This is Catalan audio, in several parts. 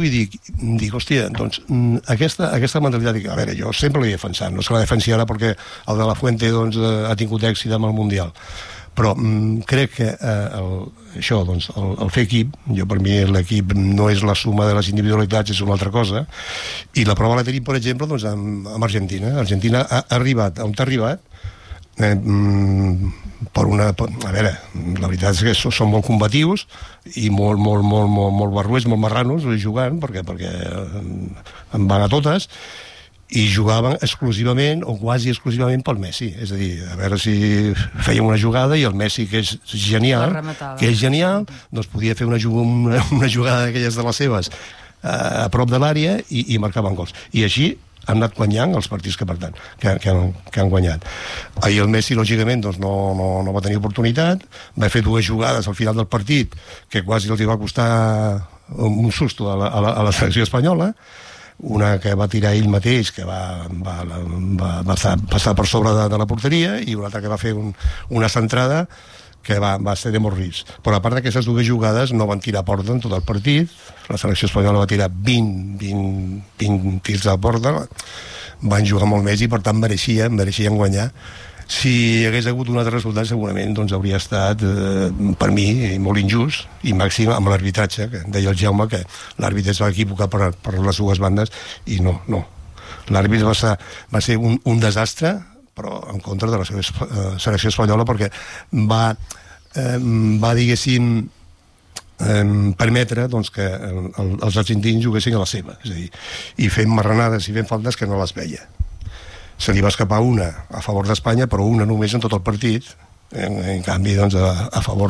vull dir, hòstia, doncs, aquesta mentalitat, a veure, jo sempre l'he defensat, no és que la defensi ara perquè el de la Fuente doncs, ha tingut èxit amb el Mundial, però crec que això, doncs, el fer equip, jo per mi l'equip no és la suma de les individualitats, és una altra cosa, i la prova la tenim, per exemple, doncs, amb Argentina. Argentina ha arribat on ha arribat, a veure, la veritat és que són molt combatius i molt barruers, molt marranos jugant, perquè en van a totes, i jugaven exclusivament o quasi exclusivament pel Messi, és a dir, a veure si feien una jugada i el Messi, que és genial, doncs podia fer una jugada d'aquelles de les seves a prop de l'àrea i marcaven gols, i així han anat guanyant els partits que han guanyat. Ahir el Messi, lògicament, doncs no va tenir oportunitat, va fer dues jugades al final del partit que quasi els va costar un susto a la selecció espanyola, una que va tirar ell mateix, que va passar per sobre de la porteria, i una altra que va fer una centrada que va ser de molt risc. Però a part d'aquestes dues jugades no van tirar a porta en tot el partit. La selecció espanyola va tirar 20 tirs a porta, van jugar molt més i per tant mereixien guanyar. Si hi hagués hagut un altre resultat segurament doncs hauria estat per mi molt injust, i màxim amb l'arbitratge, que deia el Jaume que l'àrbitre es va equivocar per les dues bandes, i no. L'àrbitre va ser un desastre, però en contra de la selecció espanyola, perquè va diguéssim, permetre doncs, que els argentins juguessin a la seva, és a dir, i fent marranades i fent faltes que no les veia. Se li va escapar una a favor d'Espanya, però una només en tot el partit. En canvi, doncs, a favor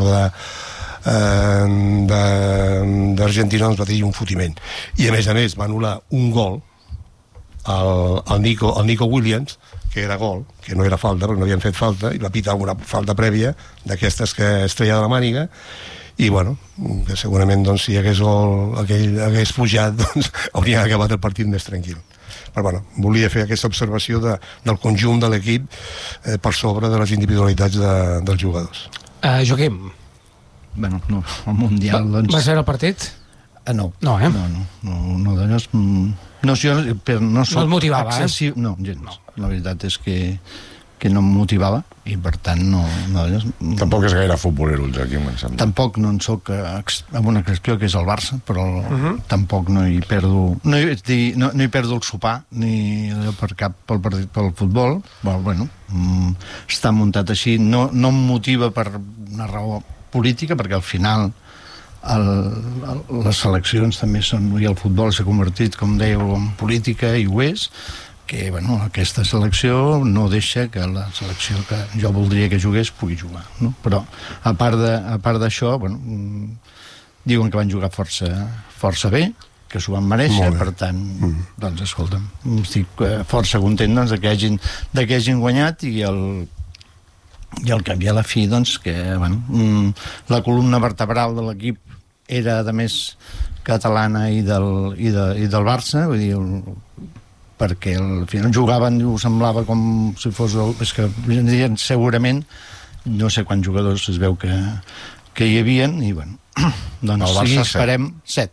d'Argentina doncs, va tenir un fotiment. I a més va anul·lar un gol al Nico Williams, que era gol, que no era falta, perquè no havien fet falta, i va pitar una falta prèvia d'aquestes que es treia de la màniga, i bueno, que segurament doncs, si hagués hagués pujat, doncs hauria acabat el partit més tranquil. Però bueno, volia fer aquesta observació del conjunt de l'equip per sobre de les individualitats dels jugadors. Joaquim. Bueno, no, el Mundial, doncs... Vas veure el partit? No. No, No, d'allòs... No et motivava, No, gens. La veritat és que no em motivava, i per tant no... Tampoc és gaire futbolero el Joaquim, em sembla. Tampoc no en soc amb una excepció, que és el Barça, però tampoc no hi perdo... No hi perdo el sopar, ni per cap pel futbol. Bueno, està muntat així. No em motiva per una raó política, perquè al final les seleccions també són, i el futbol s'ha convertit, com dèieu, en política, i ho és, que bueno, aquesta selecció no deixa que la selecció que jo voldria que jugués pugui jugar, no? Però a part d'això, bueno, diuen que van jugar força bé, que s'ho van mereixer, per tant, doncs escolta'm, estic força content doncs, que hagin guanyat, i al cap i a la fi, doncs, que bueno, la columna vertebral de l'equip era, a més, catalana i del Barça, vull dir, perquè al final jugaven, ho semblava com si fos... És que segurament, no sé quants jugadors es veu que hi havien, i bueno, doncs sí, esperem 7.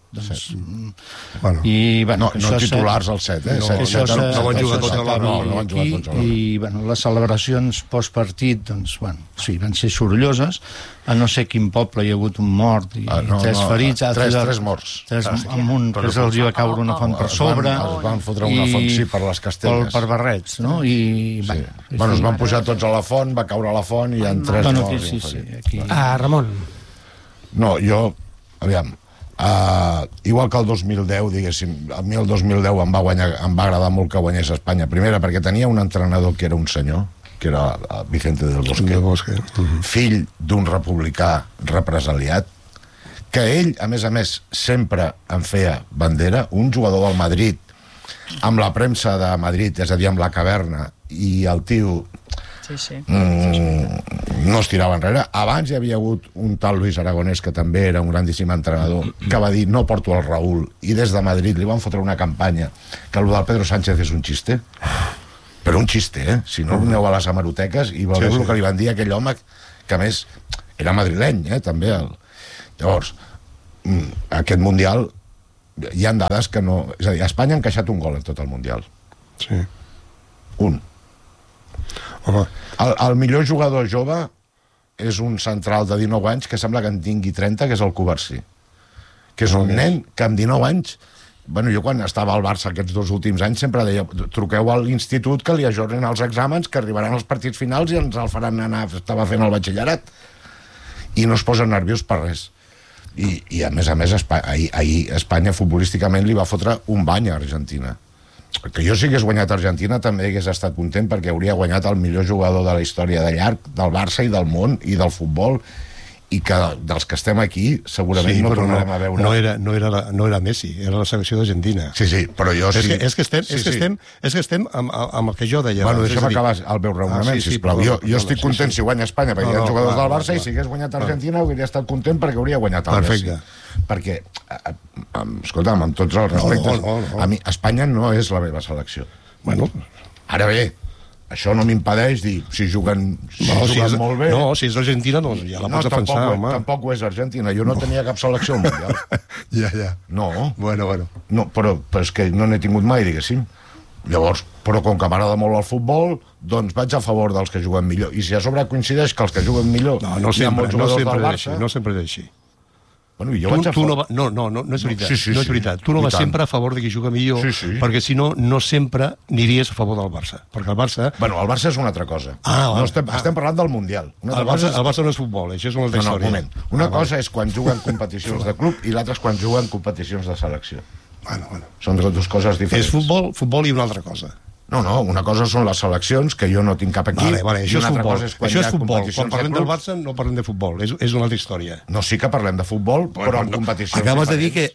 No titulars al 7, no van jugar tots a la i bueno, les celebracions postpartit, doncs, bueno, sí, van ser sorolloses, a no sé quin poble hi ha hagut un mort i 3 ferits, tres morts, amb un que se'ls va caure una font per sobre, es van fotre una font, sí, per les Castelles, per barrets, no? I bueno, es van pujar tots a la font, va caure a la font i hi ha 3 morts. Ramon. No, jo, aviam, igual que el 2010, diguéssim, a mi el 2010 em va agradar molt que guanyés Espanya. Primera, perquè tenia un entrenador que era un senyor, que era Vicente del Bosque, fill d'un republicà represaliat, que ell, a més, sempre en feia bandera, un jugador del Madrid, amb la premsa de Madrid, és a dir, amb la caverna, i el tio... no es tirava enrere. Abans hi havia hagut un tal Luis Aragonès, que també era un grandíssim entrenador, que va dir, no porto el Raúl, i des de Madrid li van fotre una campanya que el del Pedro Sánchez és un xiste, però un xiste, si no aneu a les hemeroteques i veureu el que li van dir a aquell home, que a més era madrileny, també. Llavors, aquest Mundial hi ha dades que no... És a dir, Espanya ha encaixat un gol en tot el Mundial. Sí. Un. Home, El millor jugador jove és un central de 19 anys que sembla que en tingui 30, que és el Covarsí. Que és un nen que amb 19 anys... Bueno, jo quan estava al Barça aquests 2 últims anys sempre deia, truqueu a l'institut que li ajornen els exàmens, que arribaran als partits finals i ens el faran anar... Estava fent el batxillerat. I no es posa nerviós per res. I a més, ahir Espanya futbolísticament li va fotre un bany a Argentina. Que jo si hagués guanyat Argentina també hagués estat content perquè hauria guanyat el millor jugador de la història de llarg del Barça i del món i del futbol, i que dels que estem aquí segurament no tornarem a veure. No era Messi, era la selecció d'Argentina. Sí, però jo sí... És que estem amb el que jo deia. Bueno, deixa'm acabar el meu raonament, sisplau. Jo estic content si guanya Espanya perquè hi ha jugadors del Barça, i si hagués guanyat Argentina hauria estat content perquè hauria guanyat el Messi. Perquè, escolta'm, amb tots els respectes, a mi Espanya no és la meva selecció. Bueno, ara bé, això no m'impedeix dir si juguen molt bé. No, si és Argentina, doncs ja la pots defensar, home. Tampoc ho és Argentina. Jo no tenia cap selecció al Mundial. Ja. No. Bueno. No, però és que no n'he tingut mai, diguéssim. Llavors, però com que m'agrada molt el futbol, doncs vaig a favor dels que juguen millor. I si a sobre coincideix que els que juguen millor hi ha molts jugadors del Barça... No sempre és així. Bueno, jo vaig a favor... No és veritat. No és veritat. Tu no vas sempre a favor de qui juga millor, perquè si no, no sempre aniries a favor del Barça. Perquè el Barça... Bueno, el Barça és una altra cosa. Estem parlant del Mundial. El Barça no és futbol, això és una altra història. Un moment. Una cosa és quan juguen competicions de club i l'altra és quan juguen competicions de selecció. Bueno. Són dues coses diferents. És futbol i una altra cosa. No, una cosa són les seleccions, que jo no tinc cap aquí. Vale, això és futbol. Això és futbol. Quan parlem del Barça no parlem de futbol, és una altra història. No, sí que parlem de futbol, però en competicions acabes de dir que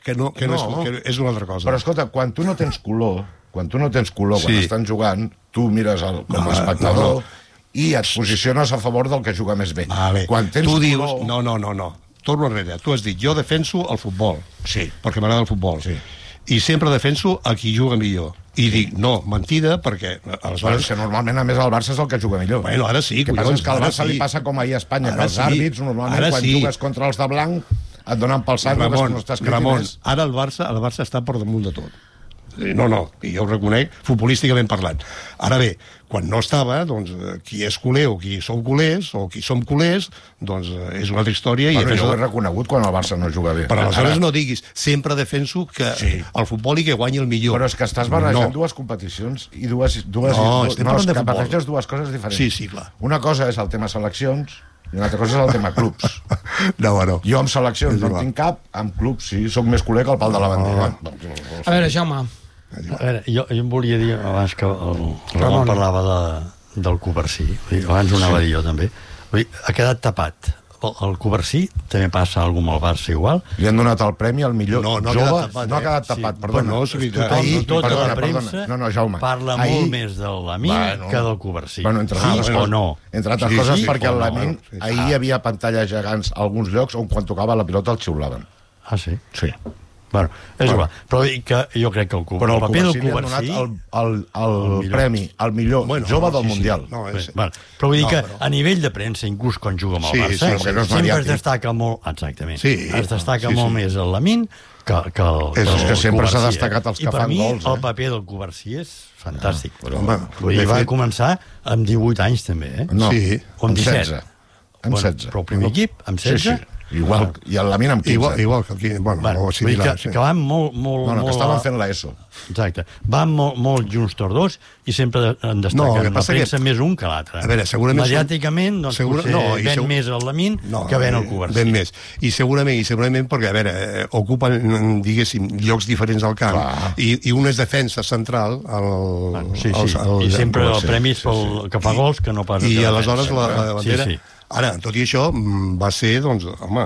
és una altra cosa. Però escolta, quan tu no tens color, quan estan jugant, tu mires com a espectador i et posiciones a favor del que juga més bé. Quan tens tu dius, no. Torno enrere. Tu has dit, jo defenso el futbol. Sí. Perquè m'agrada el futbol. Sí. I sempre defenso a qui juga millor. I dic, no, mentida, perquè... Aleshores, que normalment, a més, el Barça és el que juga millor. Bueno, ara sí, collons. Que al Barça li passa com ahir a Espanya, que els àrbits, normalment, quan jugues contra els de blanc, et donen pel sac, que no estàs Ramon, ara el Barça està per damunt de tot. No, i jo ho reconec, futbolísticament parlant. Ara bé, quan no estava, doncs, qui és culer o qui som culers, o qui som culers, doncs és una altra història. Però jo ho he reconegut quan el Barça no juga bé. Però aleshores no diguis, sempre defenso que el futbol i que guanyi el millor. Però és que estàs barrejant dues competicions i barreges dues coses diferents. Sí, clar. Una cosa és el tema seleccions i una altra cosa és el tema clubs. No. Jo amb seleccions no tinc cap, amb clubs sí, soc més culer que el pal de la bandera. A veure, Jaume. A veure, jo em volia dir, abans que el Ramon parlava del Covarsí, abans ho anava a dir jo també, ha quedat tapat. El Covarsí també passa alguna cosa amb el Barça igual. Li han donat el premi al millor jove. No ha quedat tapat, perdona. Tota la premsa parla molt més de l'Amin que del Covarsí. Entre altres coses perquè el Lamin ahir hi havia pantalles gegants a alguns llocs on quan tocava la pilota el xiulaven. Ah, sí? Sí. Bueno, és igual. Però que jo crec que el paper del Covarsí... el premi al millor jove del Mundial. Però vull dir que a nivell de premsa, inclús quan juga amb el Barça, sempre es destaca molt... Exactament. Es destaca molt més el Lamin que el Covarsí. És que sempre s'ha destacat els que fan gols. I per mi el paper del Covarsí és fantàstic. Va començar amb 18 anys també, eh? No, amb 17. Amb 16. Però el primer equip, amb 16... Igual, i el Lamin amb 15. Igual que aquí, que van molt... que estaven fent l'ESO. Exacte. Van molt junts tots dos i sempre en destaquen la premsa més un que l'altre. A veure, segurament... Mediàticament, doncs potser ven més el Lamin que ven el Covarsí. Ven més. I segurament perquè, a veure, ocupen, diguéssim, llocs diferents al camp i un és defensa central i sempre el premi és pel que fa gols que no pas... I aleshores la bandera... Ara, tot i això, va ser, doncs, home,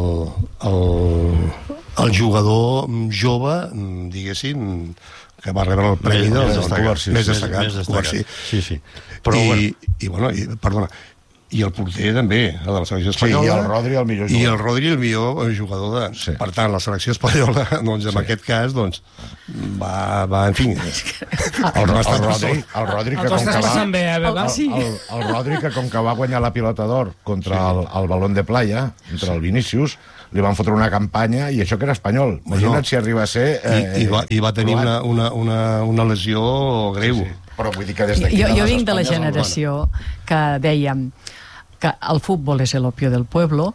el jugador jove, diguéssim, que va rebre el premi del Covarsí. Més destacat. Sí. Però, perdona, i el porter també, el de la selecció espanyola. Sí, i el Rodri el millor jugador. I el Rodri el millor jugador de... Sí. Per tant, la selecció espanyola, doncs, en aquest cas, doncs, va en fi... El Rodri, que com que el Rodri, que com que va guanyar la pilota d'or contra el Balón de Playa, contra el Vinícius, li van fotre una campanya, i això que era espanyol. Imagina't si arriba a ser... I va tenir una lesió greu. Sí. Però vull dir que des d'aquí... Jo vinc de la generació que dèiem que el futbol és el opio del pueblo.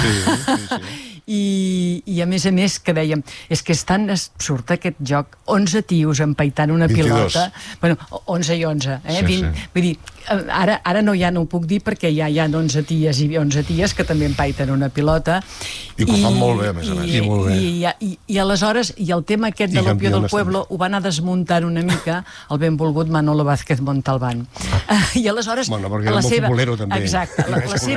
I a més que dèiem, és que és tan absurd aquest joc, 11 tios empaitant una 22. pilota, bueno, 11 i 11, vull dir, ara no ho puc dir perquè hi ha 11 ties i 11 ties que també empaiten una pilota. I que ho fan molt bé, a més a més. I aleshores, i el tema aquest de l'opio del pueblo ho va anar desmuntant una mica el benvolgut Manolo Vázquez Montalbán. I aleshores... Bueno, perquè era molt futbolero, també. Exacte.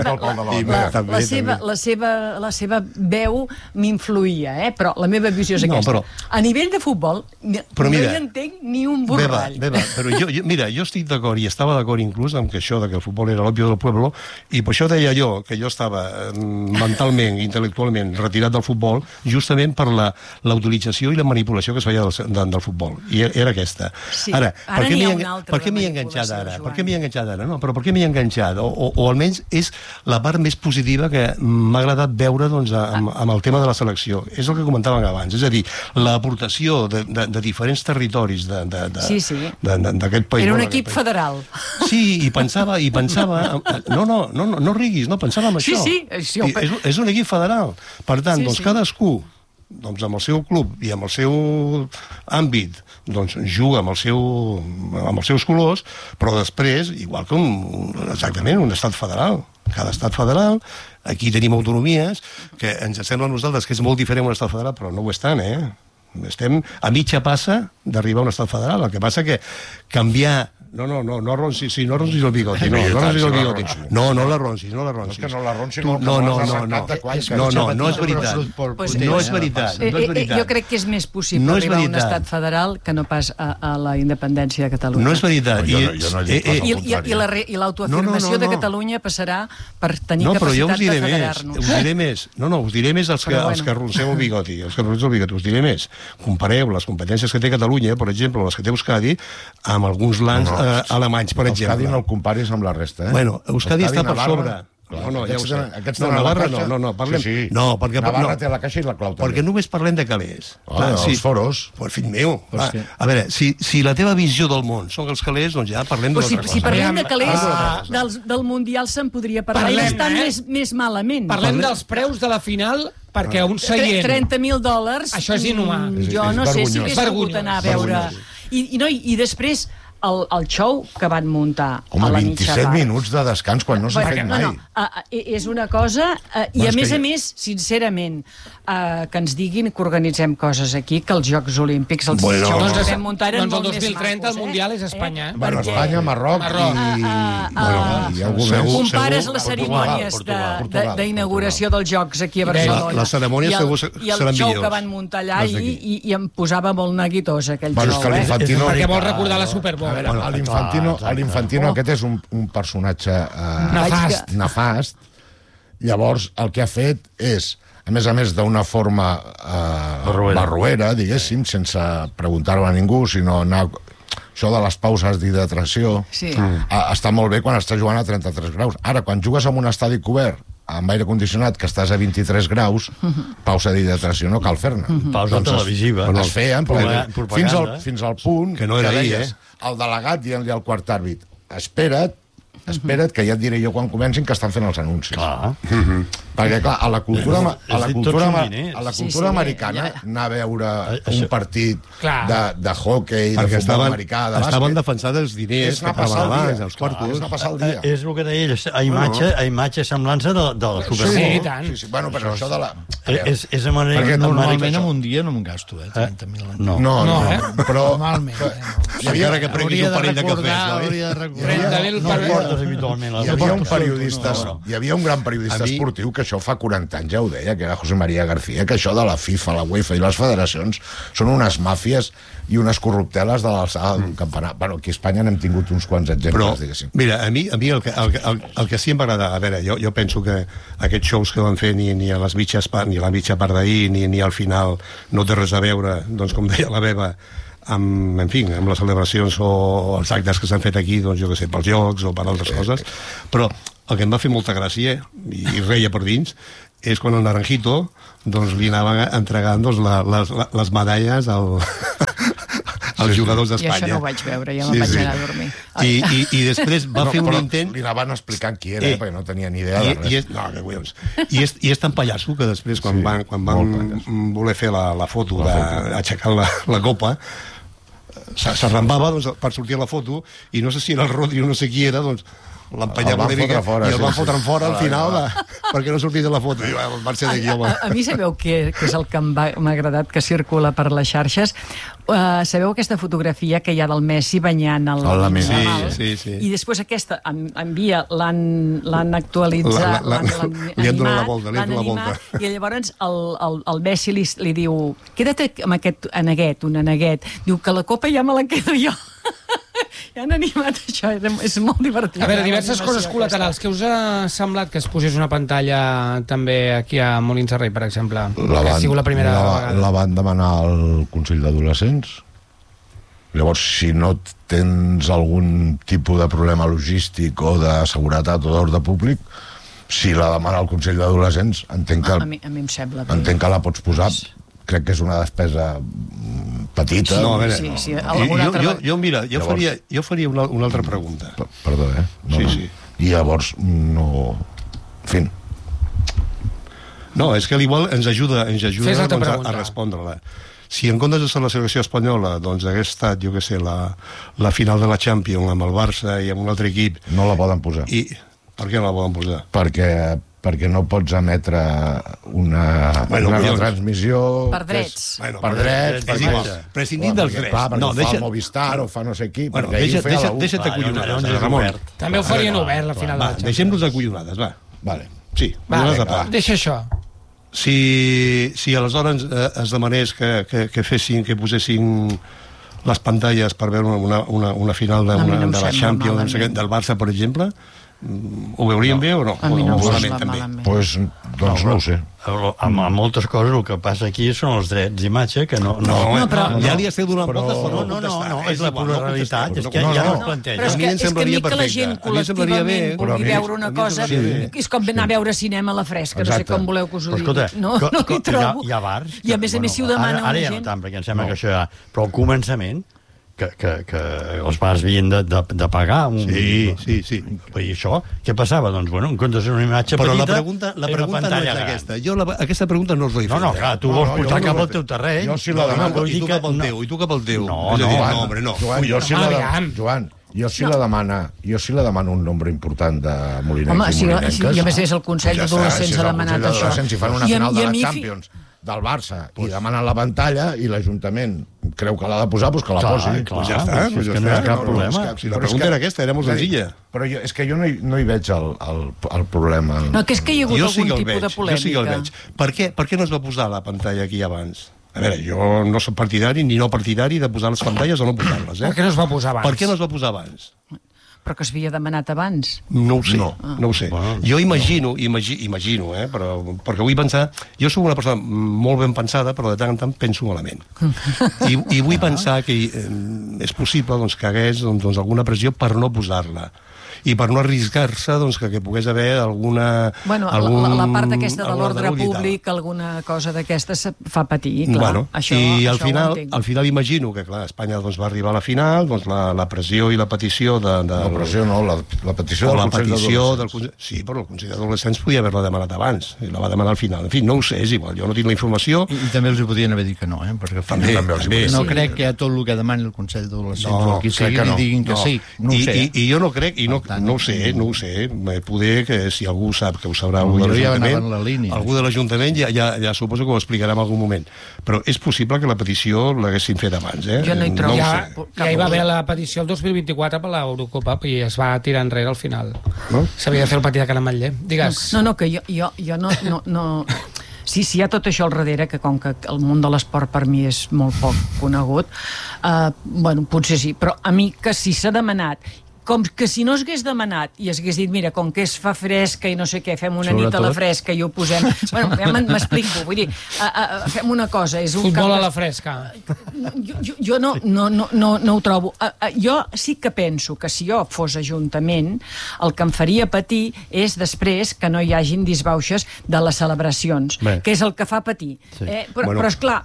La seva veu m'influïa, però la meva visió és aquesta. A nivell de futbol no hi entenc ni un borrall. Però jo estic d'acord, i estava d'acord inclús amb que això de que el futbol era l'opio del pueblo, i per això deia jo que jo estava mentalment, intel·lectualment retirat del futbol, justament per la utilització i la manipulació que es feia del futbol. I era aquesta. Ara, per què m'hi he enganxat ara? Per què m'hi he enganxat ara? No, però per què m'hi he enganxat? O almenys és la part més positiva que m'ha agradat veure amb el tema de la selecció. És el que comentàvem abans. És a dir, l'aportació de diferents territoris d'aquest país. Era un equip federal. Sí, i pensava... No riguis, no, pensava en això. Sí. És un equip federal. Per tant, cadascú amb el seu club i amb el seu àmbit juga amb els seus colors, però després, igual que exactament un estat federal. Cada estat federal, aquí tenim autonomies, que ens sembla a nosaltres que és molt diferent un estat federal, però no ho és tant, Estem a mitja passa d'arribar a un estat federal. El que passa que canviar... No arroncis el bigoti. No l'arroncis. És que no l'arroncis, no és veritat. Jo crec que és més possible arribar a un estat federal que no pas a la independència de Catalunya. No és veritat. I l'autoafirmació de Catalunya passarà per tenir capacitat de federar-nos. Us diré més els que arronceu el bigoti. Us diré més. Compareu les competències que té Catalunya, per exemple, les que té Euskadi, amb alguns lands alemanys, per exemple. Euskadi no el comparis amb la resta, Bueno, Euskadi està per sobre. Navarra no, parlem... perquè Navarra té la caixa i la clau també. Perquè només parlem de calés. Els foros. Pues fill meu. A veure, si la teva visió del món són els calés, doncs ja parlem d'una altra cosa. Si parlem de calés, del Mundial se'n podria parlar. I estan més malament. Parlem dels preus de la final, perquè un seient... $30.000... Això és inhumà. Jo no sé si hagués pogut anar a veure... I després... el show que van muntar a la mitja part. 27 minuts de descans quan no s'ha fet mai. És una cosa... I a més, sincerament, que ens diguin que organitzem coses aquí, que els Jocs Olímpics, els shows que vam muntar eren molt més macos. Doncs el 2030 el Mundial és Espanya. Bueno, Espanya, Marroc i... Compares les cerimònies d'inauguració dels Jocs aquí a Barcelona. Les cerimònies segur seran millors. I el show que van muntar allà i em posava molt neguitós aquell show. Perquè vol recordar la Super Bowl. A veure, l'Infantino aquest és un personatge nefast. Llavors, el que ha fet és, a més d'una forma barruera, diguéssim, sense preguntar-ho a ningú, sinó anar... Això de les pauses d'hidratació està molt bé quan estàs jugant a 33 graus. Ara, quan jugues en un estadi cobert, amb aire condicionat, que estàs a 23 graus, pausa d'hidratació no cal fer-ne. Pausa televisiva. Es feien, fins al punt que no era ahir, el delegat dient-li al quart àrbit, espera't, que ja et diré jo quan comencin que estan fent els anuncis. Clar. Perquè, clar, a la cultura americana anar a veure un partit de hockey, de futbol americà, de bàsquet... Estaven defensant els diners que estaven abans, els quartos. És anar a passar el dia. És el que deia ell, a imatge semblança de la Super Bowl. Sí, tant. Bueno, però això de la... És a manera... Perquè normalment en un dia no me'n gasto, 30.000. No, però... Normalment. Encara que prenguis un parell de cafès, no? 30.000 per fas habitualment. Hi havia un gran periodista esportiu que això fa 40 anys ja ho deia, que era José María García, que això de la FIFA, la UEFA i les federacions són unes màfies i unes corrupteles de l'alçada d'un campanar. Bueno, aquí a Espanya n'hem tingut uns quants exemples, diguéssim. Mira, a mi el que sí em va agradar, a veure, jo penso que aquests shows que van fer ni a les mitges part, ni a la mitja part d'ahir, ni al final, no té res a veure, doncs com deia la Beba, amb les celebracions o els actes que s'han fet aquí, doncs jo què sé, pels jocs o per altres coses, però el que em va fer molta gràcia i reia per dins és quan el Naranjito doncs li anaven entregant doncs, les medalles als jugadors d'Espanya. I això no ho vaig veure, ja me'n vaig anar a dormir. I després va fer un intent... Li anaven explicant qui era, perquè no tenia ni idea de res. I és tan pallasso que després, quan van voler fer la foto d'aixecar la copa, s'arrambava per sortir a la foto, i no sé si era el Rodri o no sé qui era, doncs l'empenyava una mica i el van fotre fora al final perquè no sortís de la foto. A mi sabeu què és el que m'ha agradat que circula per les xarxes? Sabeu aquesta fotografia que hi ha del Messi banyant el Nadal? Sí. I després aquesta envia, l'han actualitzat, l'han animat, i llavors el Messi li diu, queda't amb aquest, un aneguet, diu que la copa ja me la quedo jo. Ja han animat això, és molt divertit. A veure, diverses coses col·laterals. Què us ha semblat que es posés una pantalla també aquí a Molins de Rei, per exemple? Que ha sigut la primera vegada. La van demanar al Consell d'Adolescents. Llavors, si no tens algun tipus de problema logístic o de seguretat o d'ordre públic, si la demana al Consell d'Adolescents, entenc que la pots posar. Crec que és una despesa petita. No, a veure, jo faria una altra pregunta. Perdó, Sí. I llavors, no... En fi. No, és que igual ens ajuda a respondre-la. Si en comptes de ser la selecció espanyola doncs hagués estat, jo què sé, la final de la Champions amb el Barça i amb un altre equip... No la poden posar. I per què no la poden posar? Perquè no pots emetre una transmissió... Per drets. Per drets. Prescindint dels drets. Perquè ho fa Movistar o fa no sé qui. Deixa't acollonades, Ramon. També ho farien obert, la final de la Champions. Deixem-nos acollonades, va. Sí, deixa això. Si aleshores es demanés que posessin les pantalles per veure una final de la Champions del Barça, per exemple, ho veuríem bé o no? A mi no em sembla malament. Doncs no ho sé. Amb moltes coses el que passa aquí són els drets d'imatge que no... però ja li esteu donant moltes per no contestar. No, és la pura realitat, és que ja no es planteja. Però és que a mi que la gent col·lectivament vulgui veure una cosa és com anar a veure cinema a la fresca, no sé com voleu que us ho digui. No hi trobo. Hi ha bars... I a més si ho demana una gent... Ara ja no tant, perquè em sembla que això ja... Però al començament que els bars havien de pagar Sí. I això, què passava? Doncs, en comptes d'una imatge petita... Però la pregunta no és aquesta. Aquesta pregunta no us l'he fet. No, clar, tu vols portar cap al teu terreny. Jo sí la demano. I tu cap al teu. No. Joan, jo sí la demano un nombre important de molinencs i molinenques. I a més és el Consell d'Adolescents ha demanat això. Si fan una final de la Champions del Barça i demanen la pantalla i l'Ajuntament creu que l'ha de posar, doncs que la posi. Ja està, no hi ha cap problema. Si la pregunta era aquesta, era molt senzilla. Però és que jo no hi veig el problema. No, que és que hi ha hagut algun tipus de polèmica. Jo sí que el veig. Per què no es va posar la pantalla aquí abans? A veure, jo no soc partidari ni no partidari de posar les pantalles o no posar-les. Per què no es va posar abans? Per què no es va posar abans? Però que s'havia demanat abans. No ho sé, no ho sé. Jo imagino, però perquè vull pensar... Jo soc una persona molt ben pensada, però de tant en tant penso malament. I vull pensar que és possible doncs, que hagués alguna pressió per no posar-la. I per no arriscar-se que pogués haver alguna... la part aquesta de l'ordre públic, alguna cosa d'aquesta se fa patir, clar. I al final imagino que, clar, Espanya va arribar a la final, la pressió i la petició de... La pressió no, la petició del Consell d'Adolescents. Sí, però el Consell d'Adolescents podia haver-la demanat abans, i la va demanar al final. En fi, no ho sé, és igual, jo no tinc la informació. I també els hi podien haver dit que no, perquè també no crec que a tot el que demani el Consell d'Adolescents o el qui sigui li diguin que sí. No ho sé. I jo no crec, no ho sé, poder que si algú sap que ho sabrà algú de l'Ajuntament ja suposo que ho explicarà en algun moment, però és possible que la petició l'haguessin fet abans. Jo no hi trobo. Ja hi va haver la petició el 2024 per l'Eurocopa, i es va tirar enrere al final. S'havia de fer el pati de Can Ametller. Digues. No, que jo no... Sí, hi ha tot això al darrere, que com que el món de l'esport per mi és molt poc conegut, bueno, potser sí, però a mi que si s'ha demanat, com que si no s'hagués demanat i s'hagués dit, mira, com que és fa fresca i no sé què, fem una nit a la fresca i ho posem... Bueno, ja m'explico, vull dir, fem una cosa... És un futbol a la fresca. Jo no ho trobo. Jo sí que penso que si jo fos ajuntament, el que em faria patir és després que no hi hagin disbauxes de les celebracions, que és el que fa patir. Però esclar,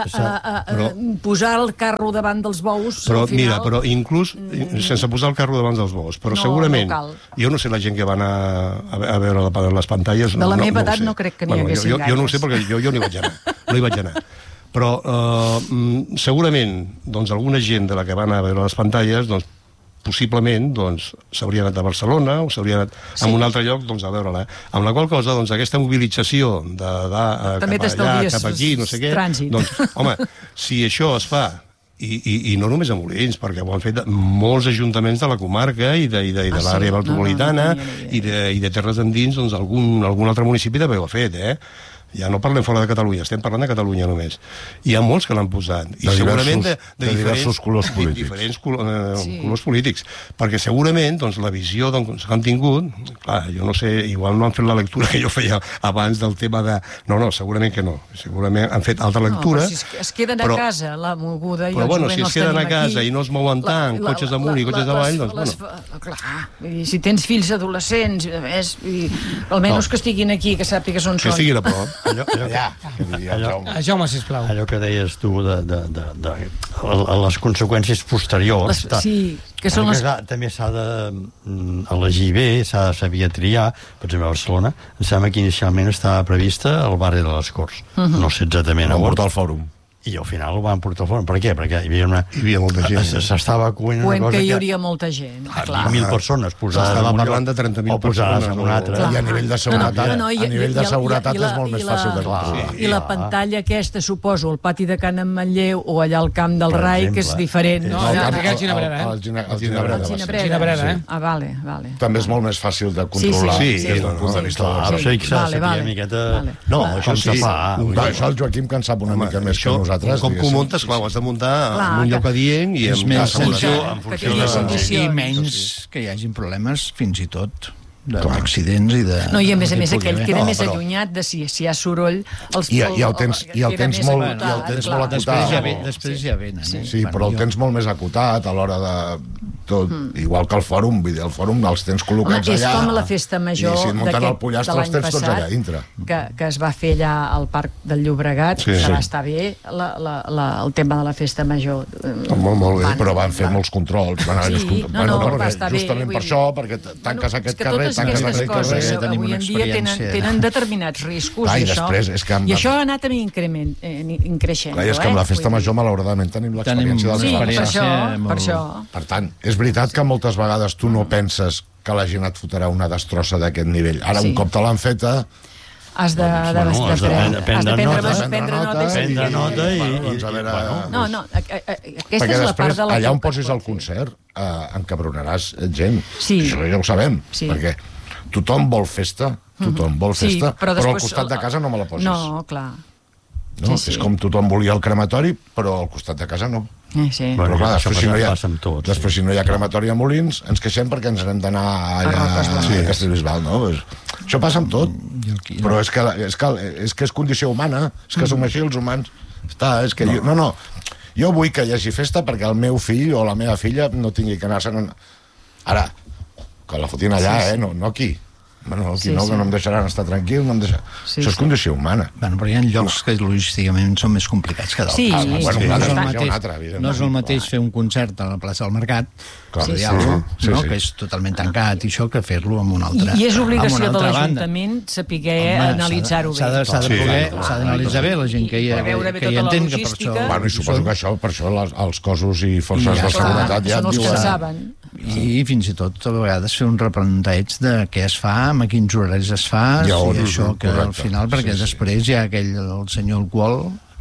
posar el carro davant dels bous... Però mira, però inclús sense posar el carro davant dels bous, però segurament jo no sé la gent que van a veure les pantalles, de la meva edat no crec que n'hi haguessin gaires. Jo no ho sé perquè jo no hi vaig anar, però segurament doncs alguna gent de la que van a veure les pantalles doncs possiblement s'hauria anat a Barcelona o s'hauria anat a un altre lloc a veure-la. Amb la qual cosa, aquesta mobilització cap allà, cap aquí, no sé què, doncs, home, si això es fa i no només a Molins, perquè ho han fet molts ajuntaments de la comarca i de l'àrea metropolitana i de terres endins, doncs algun altre municipi també ho ha fet, ja no parlem fora de Catalunya, estem parlant de Catalunya només. Hi ha molts que l'han posat. I segurament de diversos colors polítics. Diferents colors polítics. Perquè segurament la visió que han tingut, clar, jo no sé, igual no han fet la lectura que jo feia abans del tema de... No, segurament que no. Segurament han fet altra lectura. No, però si es queden a casa, la moguda i el jovent els tenim aquí... Però si es queden a casa i no es mouen tant, cotxes amunt i cotxes avall, doncs bueno. Clar, si tens fills adolescents, almenys que estiguin aquí, que sàpigues on són. Que estiguin a prop. Jaume, sisplau. Allò que deies tu de les conseqüències posteriors. Sí, que són les... També s'ha d'elegir bé, s'havia de triar. Per exemple, a Barcelona, em sembla que inicialment estava prevista al barri de les Corts. No sé exactament on. Al Fòrum. I al final ho van portar fora. Per què? Perquè hi havia molta gent. S'estava coent una cosa que hi hauria molta gent. 20.000 persones posades. S'estava parlant de 30.000 persones. En una altra. I a nivell de seguretat, és molt més fàcil de controlar. I la pantalla aquesta, suposo, al pati de Can Ametller o allà al Camp del Rai, que és diferent. No, el Ginebrera, El Ginebrera. Vale. També és molt més fàcil de controlar. Sí, des del punt de vista de la... Sí, que s'ha de saber una miqueta... No, això sí. Això el Joaquim, que en sap una mica més que nosaltres. Com que ho muntes, clar, ho has de muntar en un lloc adient i en funció i menys que hi hagin problemes fins i tot d'accidents i de... No, i a més aquell queda més allunyat de si hi ha soroll... I el tens molt acotat. Després ja venen. Sí, però el tens molt més acotat a l'hora de... Tot, igual que el Fòrum, vull dir, el Fòrum els tens col·locats allà. És com la festa major i si et munten el pollastre els tens tots allà dintre. Que es va fer allà al Parc del Llobregat, que va estar bé el tema de la festa major. Molt bé, però van fer molts controls. Va estar bé. Justament per això, perquè tanques aquest carrer, tanques aquest carrer... Avui en dia tenen determinats riscos i això ha anat a mi increixent. És que amb la festa major, malauradament, tenim l'experiència del carrer. Sí, per això. Per tant, és veritat que moltes vegades tu no penses que la gent et fotrà una destrossa d'aquest nivell. Ara, un cop te l'han feta... Has de prendre nota i... No, aquesta és la part de la... Allà on posis el concert, encabronaràs gent. Això ja ho sabem, perquè tothom vol festa, però al costat de casa no me la posis. No, clar. És com tothom volia el crematori, però al costat de casa no. Però clar, després si no hi ha crematori a Molins, ens queixem perquè ens n'hem d'anar allà a Castellbisbal, no? Això passa amb tot, però és que és condició humana, és que som així els humans. Jo vull que hi hagi festa perquè el meu fill o la meva filla no tingui que anar-se'n... Ara, que la fotin allà, no aquí. Bueno, aquí no em deixaran estar tranquil, això és condició humana. Però hi ha llocs que logísticament són més complicats que d'altres. No és el mateix fer un concert a la plaça del Mercat, que és totalment tancat, i això, que fer-lo amb una altra. I és obligació de l'Ajuntament saber analitzar-ho bé. S'ha d'analitzar bé la gent que hi entén que per això... I suposo que per això els cossos i forces de seguretat ja et diuen... I fins i tot a vegades fer un replanteig de què es fa, a quins horaris es fa, i això que al final, perquè després hi ha el senyor Alcohol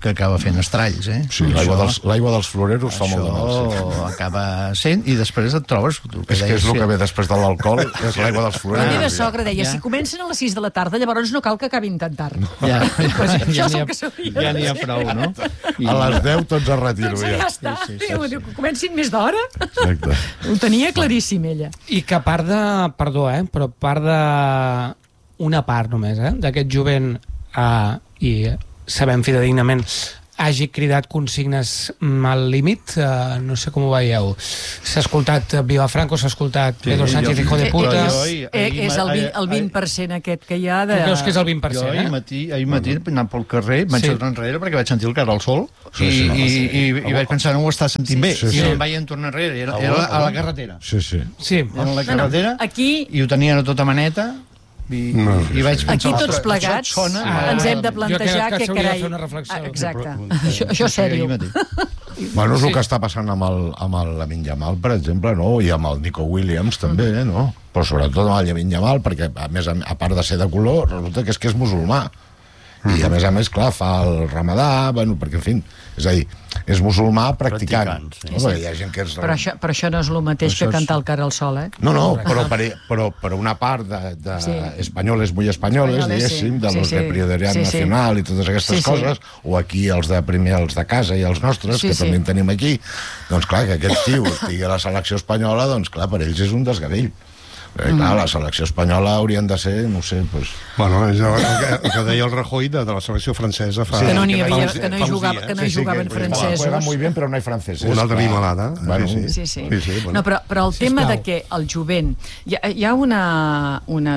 que acaba fent estralls, eh? Sí, l'aigua dels floreros fa molt de mal. Això acaba sent, i després et trobes... És que és el que ve després de l'alcohol, és l'aigua dels La meva floreros. sogra deia, si comencen a les 6 de la tarda, llavors no cal que acabin tan tard. Ja és el que s'hauria n'hi ha de fer. prou, no? A les 10 tots a retiro, Doncs ja està. Sí. Diu, que comencin més d'hora. Exacte. Ho tenia claríssim, ella. I que a part de... Perdó, però a part de... Una part només, d'aquest jovent i sabem fidedignament hagi cridat consignes al límit, no sé com ho veieu. S'ha escoltat Viva Franco, s'ha escoltat Pedro Sánchez, hijo de puta. És el 20% aquest que hi ha de... Tu creus que és el 20%, Jo ahir matí anant pel carrer, vaig tornar enrere perquè vaig sentir el cara al sol i vaig pensar, no ho està sentint bé. I em vaig tornar enrere, era a la carretera. Sí. Era a la carretera i ho tenien a tota maneta. I vaig pensar, aquí tots plegats ens hem de plantejar que carai... de fer una reflexió. Exacte, això és sèrio. Bueno, és el que està passant amb el Lamine Yamal, per exemple, no? I amb el Nico Williams també, no? Però sobretot amb el Lamine Yamal, perquè a part de ser de color, resulta que és musulmà. I a més, clar, fa el ramadà, bueno, perquè, en fi, és a dir, és musulmà practicant. Sí. No? Perquè hi ha gent que és... Però això no és el mateix que cantar el cara al sol, eh? No, però una part de espanyoles muy espanyoles, diguéssim, de los de Prioridad Nacional i totes aquestes coses, o aquí els de casa i els nostres, que també en tenim aquí, doncs clar, que aquest tio estigui a la selecció espanyola, doncs clar, per ells és un desgavell. Clar, la selecció espanyola haurien de ser, no sé, doncs... Bueno, és el que deia el Rajoy de la selecció francesa fa... Que no hi jugaven francesos. Juegan muy bien, però no hi franceses. Una altra animalada. Bueno, sí. No, però el tema de que el jovent... Hi ha una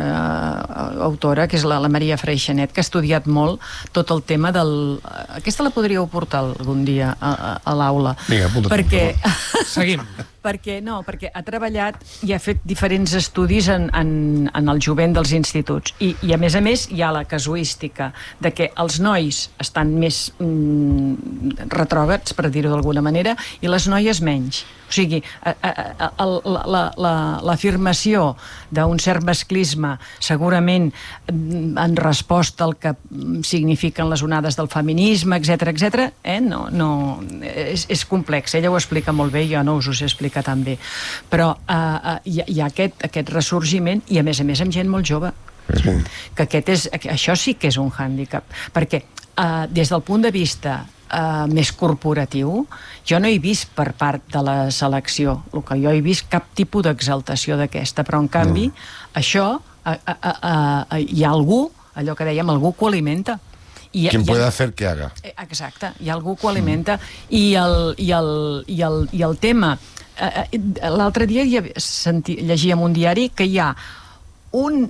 autora, que és la Maria Freixanet, que ha estudiat molt tot el tema del... Aquesta la podríeu portar algun dia a l'aula. Vinga, apunta. Perquè... Seguim. perquè ha treballat i ha fet diferents estudis en el jovent dels instituts. I a més, hi ha la casuística de que els nois estan més retrògrads, per dir-ho d'alguna manera, i les noies menys. O sigui, l'afirmació d'un cert masclisme, segurament en resposta al que signifiquen les onades del feminisme, etc., no, és complex. Ella ho explica molt bé, jo no us ho sé explicar tan bé. Però hi ha aquest ressorgiment, i a més amb gent molt jove. Que això sí que és un hàndicap. Perquè des del punt de vista més corporatiu, jo no he vist per part de la selecció, el que jo he vist cap tipus d'exaltació d'aquesta, però en canvi això hi ha algú, allò que dèiem, algú que ho alimenta. Quien puede hacer que haga. Exacte, hi ha algú que ho alimenta. I el tema, l'altre dia llegia en un diari que hi ha un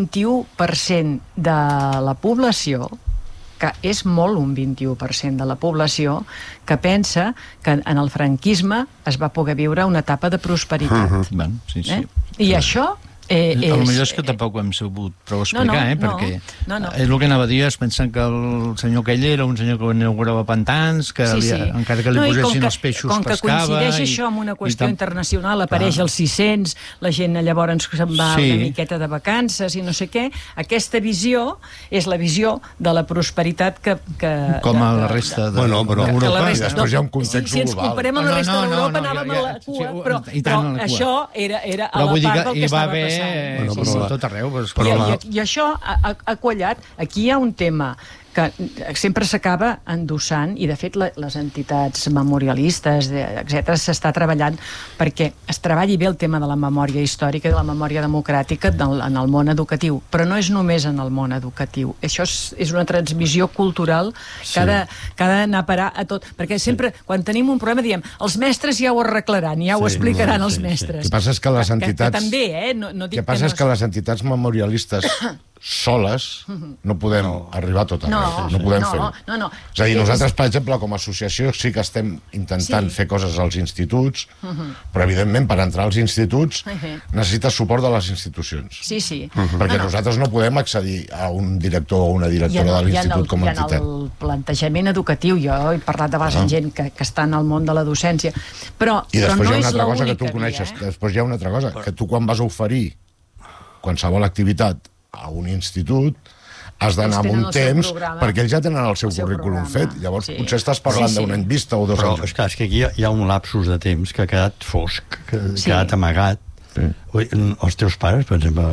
21% de la població, que és molt un 21% de la població, que pensa que en el franquisme es va poder viure una etapa de prosperitat. Sí. I això El millor és que tampoc ho hem sabut prou explicar, perquè és el que anava a dir, es pensen que el senyor aquell era un senyor que inaugurava pantans, que encara que li posessin els peixos pescava... Com que coincideix això amb una qüestió internacional, apareix el 600, la gent llavors se'n va una miqueta de vacances i no sé què, aquesta visió és la visió de la prosperitat que... Com a la resta d'Europa. I després hi ha un context global. Si ens comparem amb la resta d'Europa anàvem a la cua, però això era a la part del que estava passant. Tot arreu. I això ha quallat. Aquí hi ha un tema que sempre s'acaba endossant, i de fet les entitats memorialistes, etc., s'està treballant perquè es treballi bé el tema de la memòria històrica i de la memòria democràtica en el món educatiu, però no és només en el món educatiu. Això és una transmissió cultural que ha d'anar a parar a tot, perquè sempre, quan tenim un problema, diem, els mestres ja ho arreglaran, ja ho explicaran els mestres. El que passa és que les entitats... Que també, no dic que passa és que les entitats memorialistes soles no podem arribar a tot arreu. No podem fer-ho. És a dir, nosaltres, per exemple, com a associació sí que estem intentant fer coses als instituts, però evidentment per entrar als instituts necessites suport de les institucions. Sí. Perquè nosaltres no podem accedir a un director o una directora de l'institut com a entitat. I en el plantejament educatiu, jo he parlat de vegades amb gent que està en el món de la docència, però no és l'única via. I després hi ha una altra cosa que tu coneixes, després hi ha una altra cosa, que tu quan vas a oferir qualsevol activitat a un institut has d'anar amb un temps, programa, perquè ells ja tenen el seu currículum programa. fet. Llavors, potser estàs parlant d'un any vista o 2 Però, anys. esclar, és que aquí hi ha un lapsus de temps que ha quedat fosc, que ha quedat amagat. Ui, els teus pares, per exemple,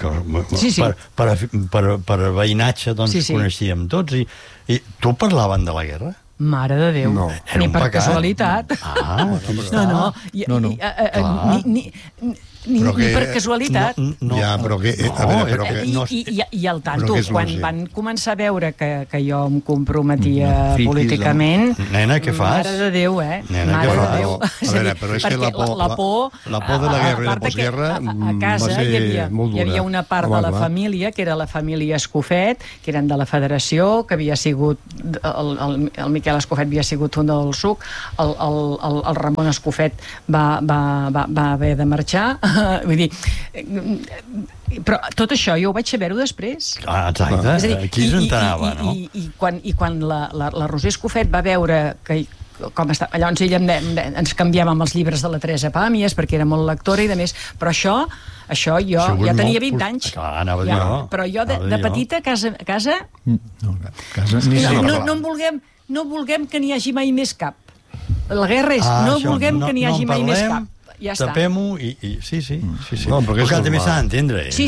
per veïnatge, doncs, coneixíem tots, i tu parlaven de la guerra? Mare de Déu, no, ni per casualitat. Ni per casualitat. I al tanto, quan van començar a veure que jo em comprometia políticament, nena, què fas? mare de Déu, Nena, mare de Déu. A veure, però és que la por de la guerra i la postguerra a casa hi havia una part de la família, que era la família Escofet, que eren de la Federació, que havia sigut el Miquel Escofet havia sigut un del SUC, el Ramon Escofet va haver de marxar. Vull dir, però tot això jo ho vaig saber-ho després. Exacte, aquí s'entenava, no? I quan la Roser Escofet va veure que com està, llavors ella ens canviàvem els llibres de la Teresa Pàmies perquè era molt lectora i de més, però això jo ja tenia 20 anys. Però jo de petita a casa no vulguem que n'hi hagi mai més cap. La guerra és no vulguem que n'hi hagi mai més cap. Ja està. Tapem-ho i... Sí. No, perquè també s'ha d'entendre. Sí.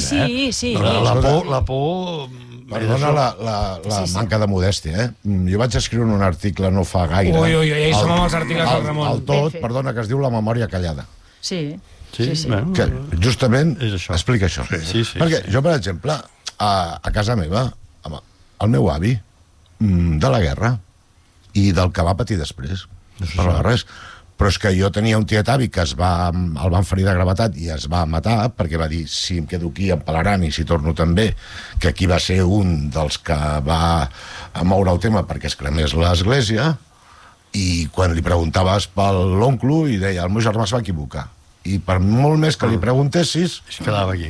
La por... Perdona la manca de modèstia, Jo vaig escriure un article no fa gaire. Ui, som amb els articles del Ramon. El tot, perdona, que es diu La memòria callada. Sí. Que justament explica això. Perquè jo, per exemple, a casa meva, el meu avi, de la guerra i del que va patir després, per res. Però és que jo tenia un tiet avi que el van ferir de gravetat i es va matar perquè va dir, si em quedo aquí em pelaran i si torno també, que aquí va ser un dels que va moure el tema perquè es cremés l'església, i quan li preguntaves per l'oncle i deia, el meu germà es va equivocar, i per molt més que li preguntessis es quedava aquí.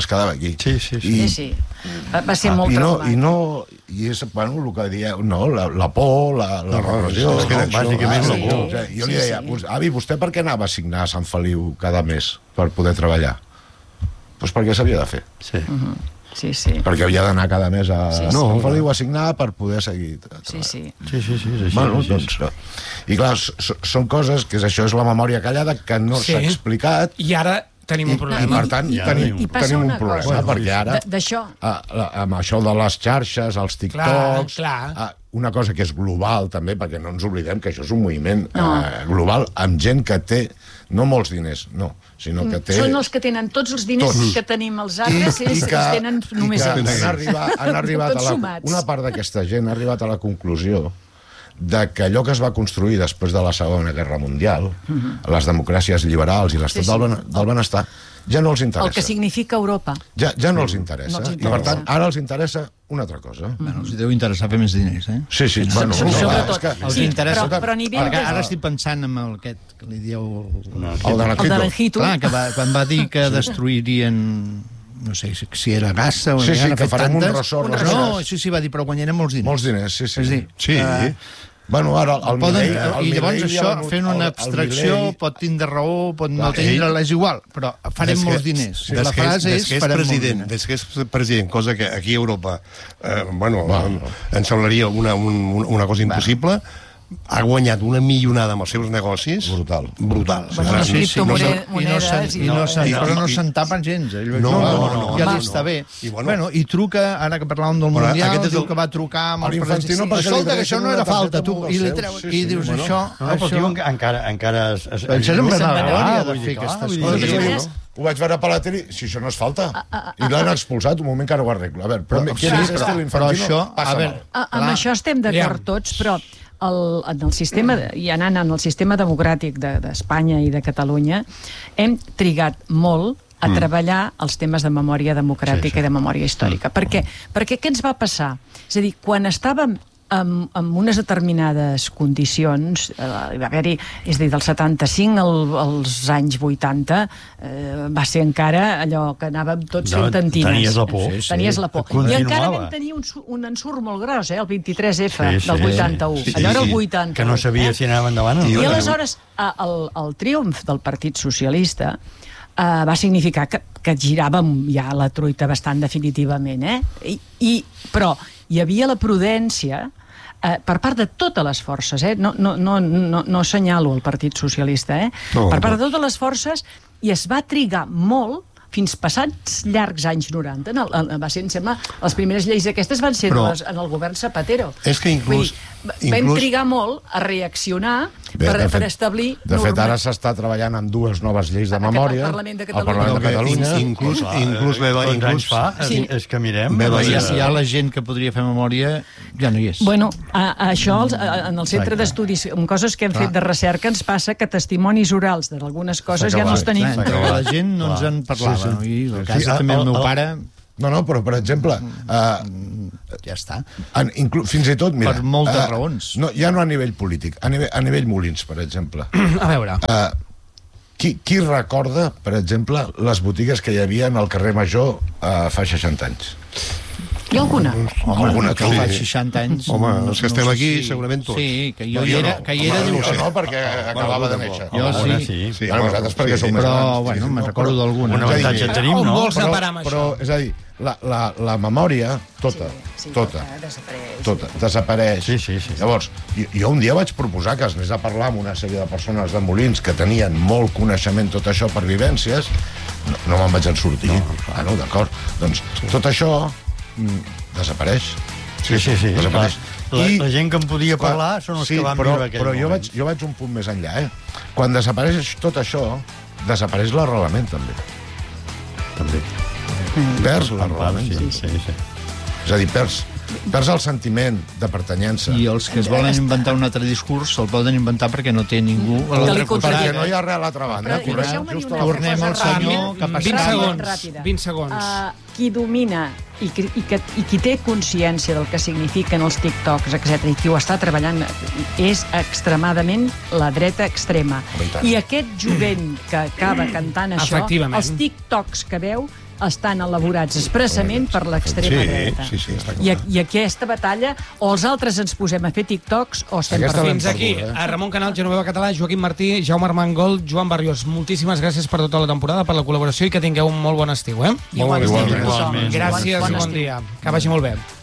Sí. Va ser molt traumat. I és, bueno, el que deia, la por, la repressió, bàsicament la por. Jo li deia, avi, vostè per què anava a signar a Sant Feliu cada mes per poder treballar? Doncs perquè s'havia de fer. Sí. Perquè havia d'anar cada mes a Sant Feliu a signar per poder seguir Sí. Bueno, doncs, i clar, són coses que això és la memòria callada que no s'ha explicat. I ara tenim un problema. I per tant, tenim un problema, perquè ara, amb això de les xarxes, els TikToks, una cosa que és global també, perquè no ens oblidem que això és un moviment global amb gent que té no molts diners, sinó que té... Són els que tenen tots els diners que tenim els altres, ells tenen només ells. Una part d'aquesta gent ha arribat a la conclusió de que allò que es va construir després de la Segona Guerra Mundial, les democràcies liberals i l'estat del benestar, ja no els interessa. El que significa Europa. Ja no els interessa. I per tant, ara els interessa una altra cosa. Els deu interessar fer més diners, Sí. Sobretot. Els interessa. Però a nivell de... Ara estic pensant en aquest que li dieu... El Naranjito. Clar, que quan va dir que destruirien... no sé si era Gaza o... que farem un ressort. No, sí, va dir, però guanyarem molts diners. Molts diners, sí. És dir, bueno, ara i llavors això, fent una abstracció, pot tindre raó, pot no tindre, és igual, però farem molts diners. La frase és farem molts diners. Des que és president, cosa que aquí a Europa ens semblaria una cosa impossible, ha guanyat una milionada amb els seus negocis. Brutal. Però no se'n tapen gens. Ja li està bé. I truca, ara que parlàvem del Mundial, diu que va trucar amb els presidents. Escolta, que això no era falta, tu. I dius això... No, però diuen que encara... Això és en Benalgòria de fer aquestes coses. Ho vaig veure per la tele, si això no és falta. I l'han expulsat, un moment que ara ho arreglo. A veure, però això... Amb això estem d'acord tots, però en el sistema, i anant en el sistema democràtic d'Espanya i de Catalunya, hem trigat molt a treballar els temes de memòria democràtica i de memòria històrica. Per què? Perquè què ens va passar? És a dir, quan estàvem amb unes determinades condicions, hi va haver-hi, és a dir, del 75 als anys 80, va ser encara allò que anàvem tots fent tantines. Tenies la por. Tenies la por. I encara vam tenir un ensurt molt gros, el 23F del 81. Allò era el 80. Que no sabia si anava endavant o no. I aleshores, el triomf del Partit Socialista va significar que giràvem ja la truita bastant definitivament, però hi havia la prudència per part de totes les forces, no assenyalo el Partit Socialista, per part de totes les forces, i es va trigar molt fins passats llargs anys 90. Va ser, em sembla, les primeres lleis aquestes van ser en el govern Zapatero. És que inclús vam trigar molt a reaccionar per establir... De fet, ara s'està treballant en 2 noves lleis de memòria al Parlament de Catalunya. Inclús és que mirem... Ja la gent que podria fer memòria ja no hi és. Bueno, això en el centre d'estudis, amb coses que hem fet de recerca, ens passa que testimonis orals d'algunes coses ja no els tenim. Però la gent no ens en parlava. I el cas també el meu pare... No, però per exemple... Ja està. Fins i tot, mira... Per moltes raons. Ja no a nivell polític, a nivell Molins, per exemple. A veure... Qui recorda, per exemple, les botigues que hi havia al carrer Major fa 60 anys? Hi ha alguna? Alguna que fa 60 anys... Home, els que estem aquí, segurament tots. Sí, que jo hi era... No, perquè acabava de néixer. Jo sí. Vosaltres perquè sou més grans. Però, bueno, me'n recordo d'alguna. Un avantatge tenim, no? On vols separar amb això? Però, és a dir, la memòria, tota, desapareix. Sí. Llavors, jo un dia vaig proposar que es anés a parlar amb una sèrie de persones de Molins que tenien molt coneixement tot això per vivències. No me'n vaig en sortir. No, d'acord. Doncs tot això desapareix. Sí. Desapareix. La gent que em podia parlar són els que van viure aquell moment. Jo vaig un punt més enllà, Quan desapareix tot això, desapareix l'arrelament, també. Perds l'arrelament. Sí. És a dir, perds el sentiment de pertanyença. I els que es volen inventar un altre discurs se'l poden inventar perquè no té ningú a l'altre costat. Perquè no hi ha res a l'altra banda. Tornem al senyor que ha passat. 20 segons. Qui domina i qui té consciència del que signifiquen els TikToks, etc., i qui ho està treballant, és extremadament la dreta extrema. I aquest jovent que acaba cantant això, els TikToks que veu, estan elaborats expressament per l'extrema dreta. Sí, està clar. I aquesta batalla, o els altres ens posem a fer TikToks, o estem perdent. Fins aquí, a Ramon Canal, Genoveva Català, Joaquim Martí, Jaume Armengol, Joan Barrios. Moltíssimes gràcies per tota la temporada, per la col·laboració i que tingueu un molt bon estiu, Igualment. Gràcies i bon dia. Que vagi molt bé.